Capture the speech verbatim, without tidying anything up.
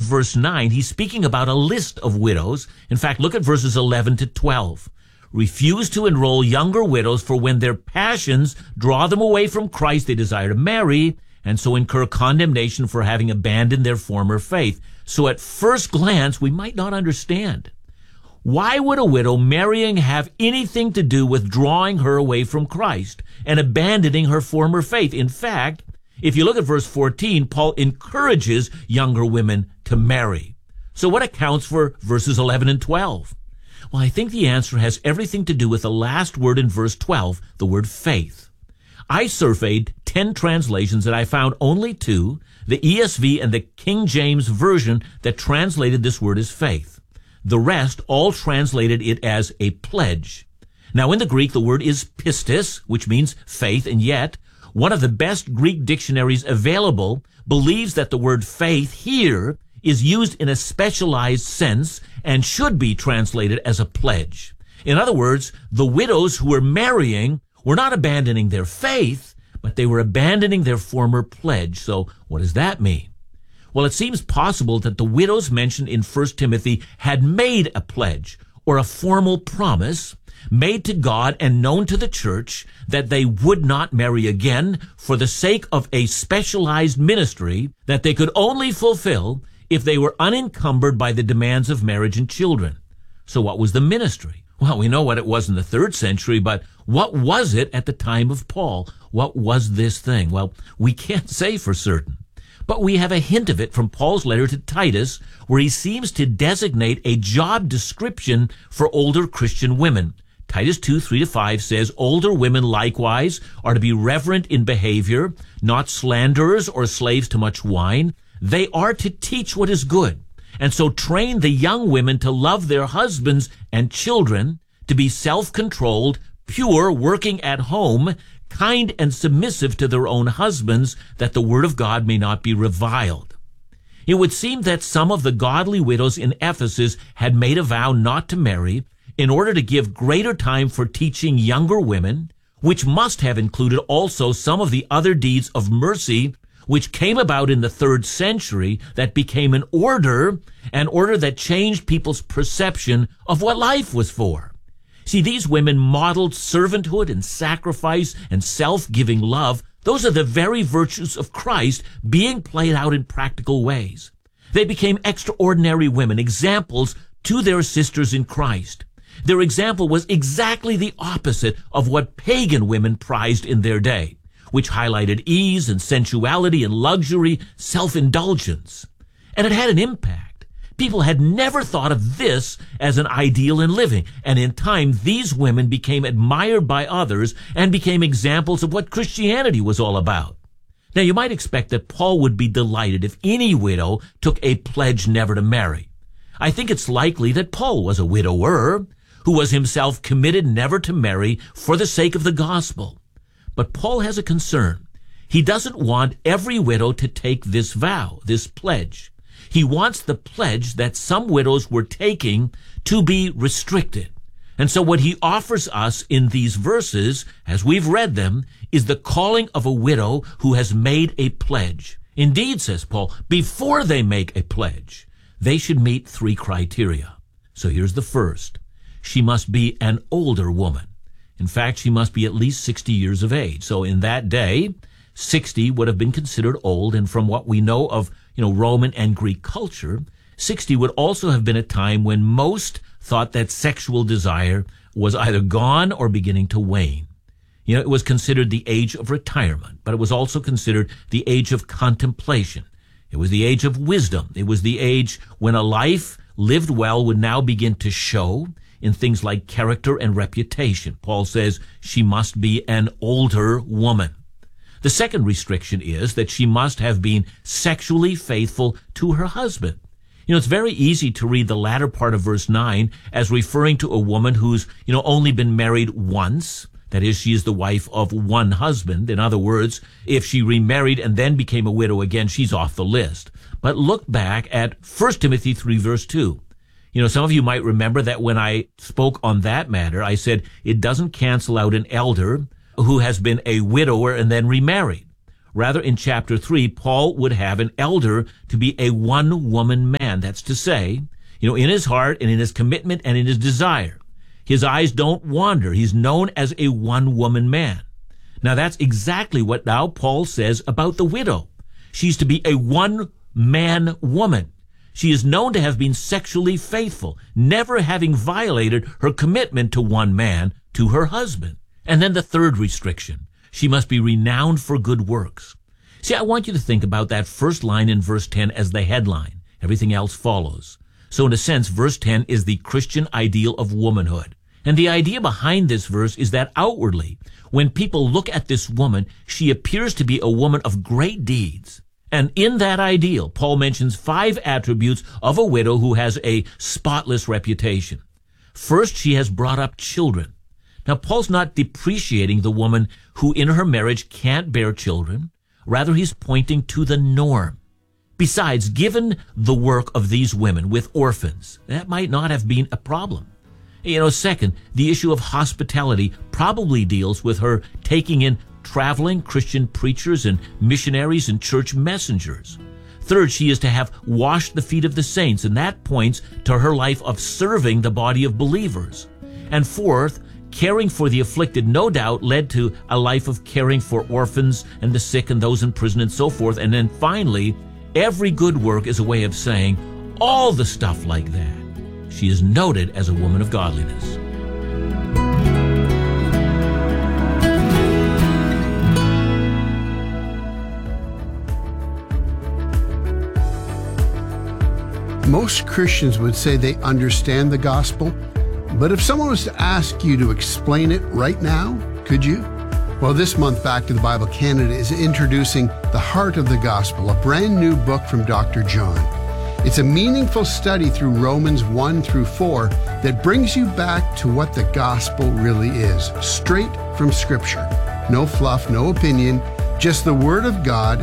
verse nine, he's speaking about a list of widows. In fact, look at verses eleven to twelve. Refuse to enroll younger widows, for when their passions draw them away from Christ, they desire to marry, and so incur condemnation for having abandoned their former faith. So at first glance, we might not understand. Why would a widow marrying have anything to do with drawing her away from Christ and abandoning her former faith? In fact, if you look at verse fourteen, Paul encourages younger women to marry. So what accounts for verses eleven and twelve? Well, I think the answer has everything to do with the last word in verse twelve, the word faith. I surveyed ten translations and I found only two, the E S V and the King James Version, that translated this word as faith. The rest all translated it as a pledge. Now, in the Greek, the word is pistis, which means faith, and yet one of the best Greek dictionaries available believes that the word faith here is used in a specialized sense and should be translated as a pledge. In other words, the widows who were marrying were not abandoning their faith, but they were abandoning their former pledge. So what does that mean? Well, it seems possible that the widows mentioned in First Timothy had made a pledge or a formal promise made to God and known to the church that they would not marry again for the sake of a specialized ministry that they could only fulfill if they were unencumbered by the demands of marriage and children. So what was the ministry? Well, we know what it was in the third century, but what was it at the time of Paul? What was this thing? Well, we can't say for certain. But we have a hint of it from Paul's letter to Titus, where he seems to designate a job description for older Christian women. Titus two, three to five says, older women likewise are to be reverent in behavior, not slanderers or slaves to much wine. They are to teach what is good, and so train the young women to love their husbands and children, to be self-controlled, pure, working at home, kind and submissive to their own husbands, that the word of God may not be reviled. It would seem that some of the godly widows in Ephesus had made a vow not to marry in order to give greater time for teaching younger women, which must have included also some of the other deeds of mercy which came about in the third century that became an order, an order that changed people's perception of what life was for. See, these women modeled servanthood and sacrifice and self-giving love. Those are the very virtues of Christ being played out in practical ways. They became extraordinary women, examples to their sisters in Christ. Their example was exactly the opposite of what pagan women prized in their day, which highlighted ease and sensuality and luxury, self-indulgence. And it had an impact. People had never thought of this as an ideal in living, and in time these women became admired by others and became examples of what Christianity was all about. Now, you might expect that Paul would be delighted if any widow took a pledge never to marry. I think it's likely that Paul was a widower who was himself committed never to marry for the sake of the gospel. But Paul has a concern. He doesn't want every widow to take this vow, this pledge. He wants the pledge that some widows were taking to be restricted. And so what he offers us in these verses, as we've read them, is the calling of a widow who has made a pledge. Indeed, says Paul, before they make a pledge, they should meet three criteria. So here's the first. She must be an older woman. In fact, she must be at least sixty years of age. So in that day, sixty would have been considered old, and from what we know of, you know, Roman and Greek culture, sixty would also have been a time when most thought that sexual desire was either gone or beginning to wane. You know, it was considered the age of retirement, but it was also considered the age of contemplation. It was the age of wisdom. It was the age when a life lived well would now begin to show in things like character and reputation. Paul says she must be an older woman. The second restriction is that she must have been sexually faithful to her husband. You know, it's very easy to read the latter part of verse nine as referring to a woman who's, you know, only been married once. That is, she is the wife of one husband. In other words, if she remarried and then became a widow again, she's off the list. But look back at First Timothy three, verse two. You know, some of you might remember that when I spoke on that matter, I said it doesn't cancel out an elder who has been a widower and then remarried. Rather, in chapter three, Paul would have an elder to be a one-woman man. man. That's to say, you know, in his heart and in his commitment and in his desire. His eyes don't wander. He's known as a one-woman man. Now, that's exactly what now Paul says about the widow. She's to be a one-man woman. She is known to have been sexually faithful, never having violated her commitment to one man, to her husband. And then the third restriction, she must be renowned for good works. See, I want you to think about that first line in verse ten as the headline. Everything else follows. So in a sense, verse ten is the Christian ideal of womanhood. And the idea behind this verse is that outwardly, when people look at this woman, she appears to be a woman of great deeds. And in that ideal, Paul mentions five attributes of a widow who has a spotless reputation. First, she has brought up children. Now, Paul's not depreciating the woman who in her marriage can't bear children. Rather, he's pointing to the norm. Besides, given the work of these women with orphans, that might not have been a problem. You know, second, the issue of hospitality probably deals with her taking in traveling Christian preachers and missionaries and church messengers. Third, she is to have washed the feet of the saints, and that points to her life of serving the body of believers. And fourth, caring for the afflicted no doubt led to a life of caring for orphans and the sick and those in prison and so forth. And then finally, every good work is a way of saying all the stuff like that. She is noted as a woman of godliness. Most Christians would say they understand the gospel, but if someone was to ask you to explain it right now, could you? Well, this month, Back to the Bible Canada is introducing The Heart of the Gospel, a brand new book from Doctor John. It's a meaningful study through Romans one through four that brings you back to what the gospel really is, straight from Scripture. No fluff, no opinion, just the Word of God